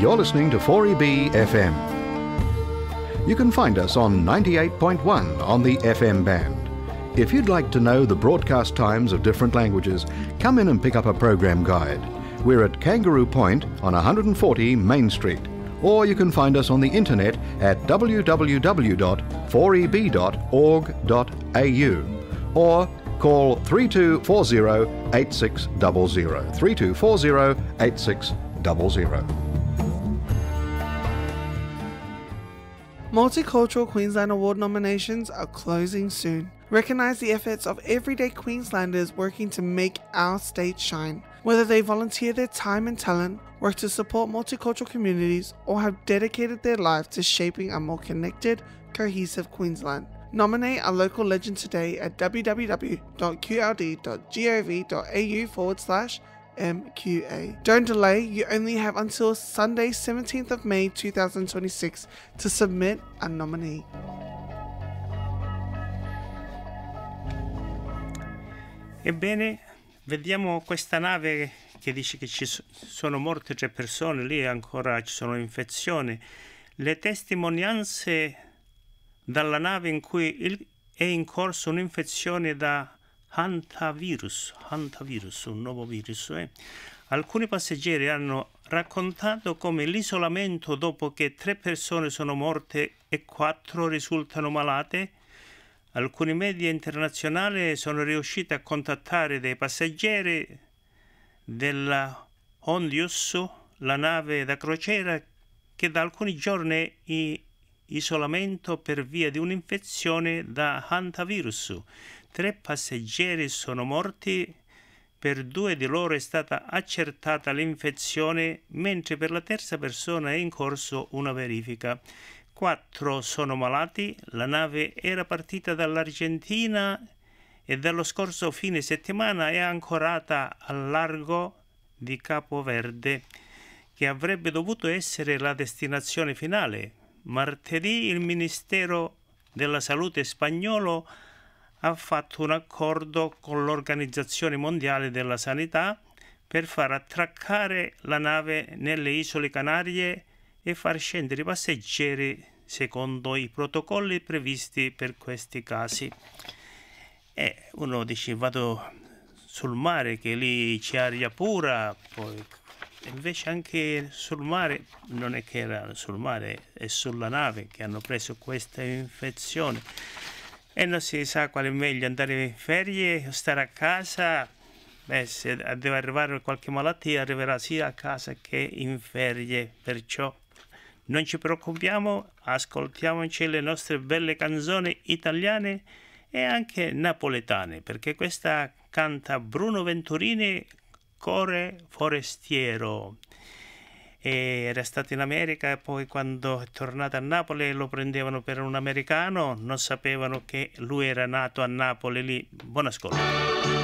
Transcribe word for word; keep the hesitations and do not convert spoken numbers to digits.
You're listening to four E B F M. You can find us on ninety-eight point one on the F M band. If you'd like to know the broadcast times of different languages, come in and pick up a program guide. We're at Kangaroo Point on one forty Main Street. Or you can find us on the internet at w w w dot four e b dot org dot a u or call three two four zero eight six zero zero, three two four zero eight six zero zero. Multicultural Queensland Award nominations are closing soon. Recognise the efforts of everyday Queenslanders working to make our state shine. Whether they volunteer their time and talent, work to support multicultural communities, or have dedicated their life to shaping a more connected, cohesive Queensland. Nominate a local legend today at w w w dot q l d dot gov dot a u forward slash M Q A. Don't delay, you only have until Sunday seventeenth of May two thousand twenty-six to submit a nominee. Ebbene, vediamo questa nave che dice che ci sono morte tre persone, lì ancora ci sono infezioni. Le testimonianze dalla nave in cui il, è in corso un'infezione da hantavirus, hantavirus, un nuovo virus. Eh? Alcuni passeggeri hanno raccontato come l'isolamento dopo che tre persone sono morte e quattro risultano malate. Alcuni media internazionali sono riusciti a contattare dei passeggeri della Hondius, la nave da crociera che da alcuni giorni è in isolamento per via di un'infezione da hantavirus. Tre passeggeri sono morti, per due di loro è stata accertata l'infezione, mentre per la terza persona è in corso una verifica. Quattro sono malati, la nave era partita dall'Argentina e dallo scorso fine settimana è ancorata al largo di Capo Verde, che avrebbe dovuto essere la destinazione finale. Martedì il Ministero della Salute spagnolo ha fatto un accordo con l'Organizzazione Mondiale della Sanità per far attraccare la nave nelle isole Canarie e far scendere i passeggeri secondo i protocolli previsti per questi casi. E uno dice vado sul mare che lì c'è aria pura, poi invece anche sul mare non è che era sul mare, è sulla nave che hanno preso questa infezione. E non si sa quale è meglio, andare in ferie o stare a casa. Beh, se deve arrivare qualche malattia arriverà sia a casa che in ferie, perciò non ci preoccupiamo, ascoltiamoci le nostre belle canzoni italiane e anche napoletane, perché questa canta Bruno Venturini, Core Forestiero. E era stato in America e poi quando è tornato a Napoli lo prendevano per un americano, non sapevano che lui era nato a Napoli lì. Buon ascolto.